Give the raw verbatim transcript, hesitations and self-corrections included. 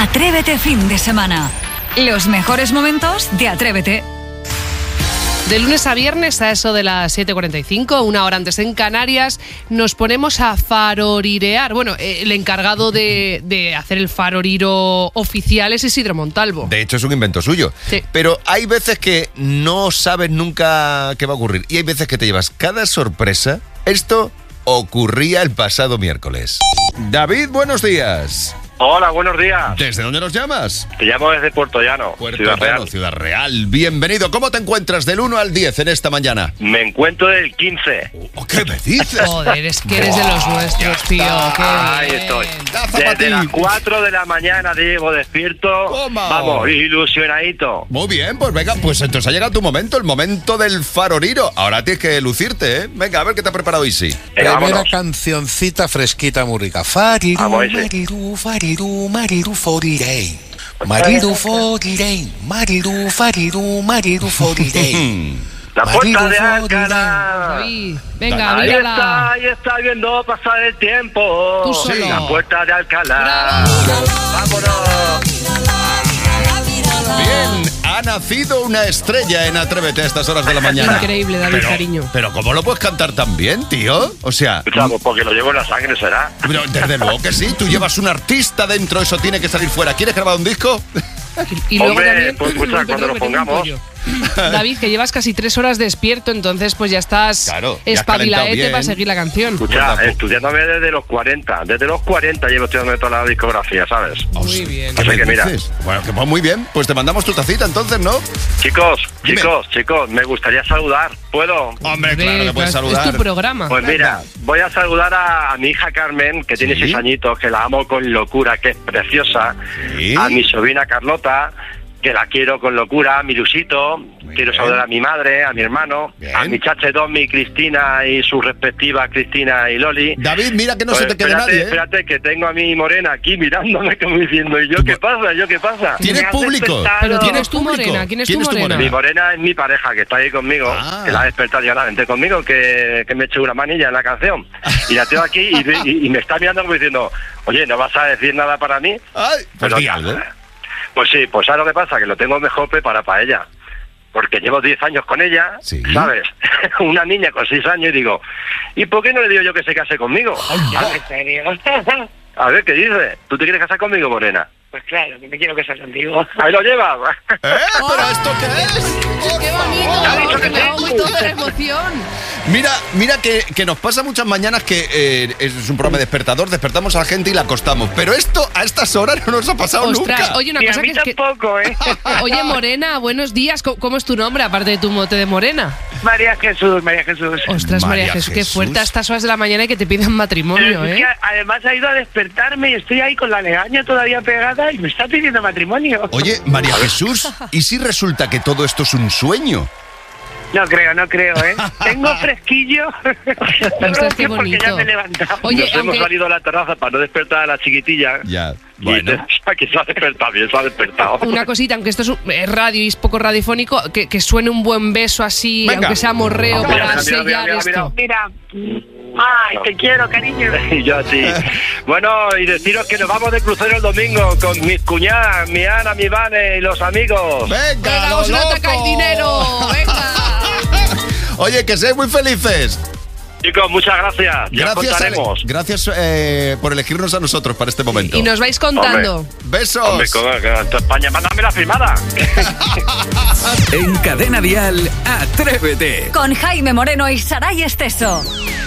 Atrévete fin de semana. Los mejores momentos de Atrévete. De lunes a viernes a eso de las siete cuarenta y cinco, una hora antes en Canarias, nos ponemos a farorirear. Bueno, el encargado de, de hacer el faroriro oficial es Isidro Montalvo. De hecho, es un invento suyo. Sí. Pero hay veces que no sabes nunca qué va a ocurrir. Y hay veces que te llevas cada sorpresa. Esto ocurría el pasado miércoles. David, buenos días. Hola, buenos días. ¿Desde dónde nos llamas? Te llamo desde Puerto Llano, Puerto Ciudad Llano, Real. Ciudad Real. Bienvenido. ¿Cómo te encuentras del uno al diez en esta mañana? Me encuentro del quince. Oh, ¿qué me dices? Joder, es que eres de los nuestros, tío. Qué Ahí bien. estoy. Da zapatín. Desde las cuatro de la mañana te llevo despierto. Toma. Vamos, ilusionadito. Muy bien, pues venga, pues entonces ha llegado tu momento, el momento del faroriro. Ahora tienes que lucirte, ¿eh? Venga, a ver qué te ha preparado Isi. Venga, Primera vámonos. cancioncita fresquita, muy rica. Fariru, Vamos, ese. mariru, fariru, mariru, forirei. Mariru, forirei. Mariru, fariru, mariru, forirei. La puerta de Mariru, Alcalá. David, venga, Ahí mírala. está, ahí está viendo pasar el tiempo. Tú solo. La puerta de Alcalá. ¡Bravo! Vámonos. Bien, ha nacido una estrella en Atrévete a estas horas de la mañana. Increíble, David, pero, cariño. Pero ¿cómo lo puedes cantar tan bien, tío? O sea, Escuchamos, porque lo llevo en la sangre, ¿será? pero desde luego que sí, tú llevas un artista dentro, eso tiene que salir fuera. ¿Quieres grabar un disco? Y luego Hombre, también, pues, escucha, Uy, cuando lo perdón, me tengo un pongamos. pollo. David, que llevas casi tres horas despierto, entonces pues ya estás Claro, ya has calentado espabilaete bien. para seguir la canción. Escucha, Pues, estudiándome desde los cuarenta. Desde los cuarenta llevo estudiando toda la discografía, ¿sabes? Muy bien. ¿Qué Así me que mira. dices? Bueno, que pues muy bien, pues te mandamos tu tacita entonces, ¿no? Chicos, Dime. chicos, chicos, me gustaría saludar. ¿Puedo? Hombre, claro que puedes pues, saludar. Es tu programa. Pues mira, voy a saludar a, a mi hija Carmen, que tiene Sí. seis añitos, que la amo con locura, que es preciosa. Sí. A mi sobrina Carlota, que la quiero con locura. A mi Lusito, Muy quiero bien. saludar a mi madre, a mi hermano. Bien. A mi chache Domi, Cristina y sus respectivas Cristina y Loli. David, mira que no Pues se te quede espérate, nadie, ¿eh? espérate, que tengo a mi morena aquí mirándome como diciendo, ¿y yo qué pasa? ¿Yo qué pasa? ¿Tienes Me has público? despertado. Pero ¿Tienes ¿quién es tu público? morena? ¿Quién es ¿Quién tu es tu morena? Mi morena es mi pareja, que está ahí conmigo, Ah. que la ha despertado ya, vente conmigo, que, que me eche una manilla en la canción. Y la tengo aquí y, ve- y- y me está mirando como diciendo, oye, ¿no vas a decir nada para mí? Ay, pues Pero- di algo. Pues sí, pues ¿sabes lo que pasa? Que lo tengo mejor preparado para ella. Porque llevo diez años con ella, Sí. ¿sabes? Una niña con seis años y digo, ¿y por qué no le digo yo que se case conmigo? ¿En serio? A ver, ¿qué dice? ¿Tú te quieres casar conmigo, morena? Pues claro, que me quiero casar contigo. Ahí lo llevas. ¿Eh? ¿Pero esto qué es? ¡Qué bonito! Ya he dicho Que que me sí. ahogo y todo de emoción. Mira, mira que, que nos pasa muchas mañanas que eh, es un programa despertador, despertamos a la gente y la acostamos. Pero esto a estas horas no nos ha pasado Ostras, nunca. oye, una Y a cosa mí que es que... tampoco, ¿eh? Oye, Morena, buenos días. ¿Cómo, cómo es tu nombre, aparte de tu mote de Morena? María Jesús, María Jesús. Ostras, María, María Jesús, qué Jesús. fuerte a estas horas de la mañana y que te pidan matrimonio, Es ¿eh? que además ha ido a despertarme y estoy ahí con la legaña todavía pegada y me está pidiendo matrimonio. Oye, María Jesús, ¿y si resulta que todo esto es un sueño? No creo, no creo, ¿eh? Tengo fresquillo. Pero Ostras, qué es porque ya bonito. me he levantado. Oye, Nos hemos aunque- salido a la terraza para no despertar a la chiquitilla. Ya, Y bueno. te- que se ha despertado bien, se ha despertado. Una cosita, aunque esto es, un- es radio y es poco radiofónico, que, que suene un buen beso así, Venga. aunque sea morreo, Mira, para mira, mira, sellar mira, mira, esto. Mira. Ay, te quiero, cariño. Y yo a ti. Bueno, y deciros que nos vamos de crucero el domingo con mis cuñadas, mi Ana, mi Vane y los amigos. ¡Venga, Venga, lo vamos a atacar loco! dinero. Venga. Oye, que seáis muy felices. Chicos, muchas gracias. Ya Gracias, contaremos. Ale- gracias eh, por elegirnos a nosotros para este momento. Y nos vais contando. Besos. Hombre, con, con España, mándame la firmada. En Cadena Dial, Atrévete. Con Jaime Moreno y Saray Esteso.